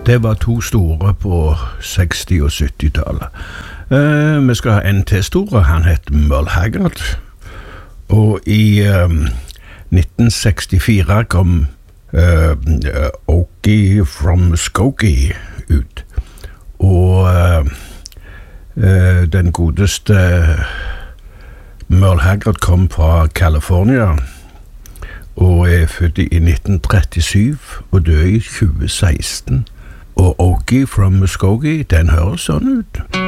Det var to store på 60- og 70-tallet. Vi skal ha en til store, han heter Merle Haggard. Og i 1964 kom Okie from Muskogee ut. Og den godeste Merle Haggard kom fra California og er født i 1937 og død i 2016. Og Okie from Muskogee, den høres sånn ut.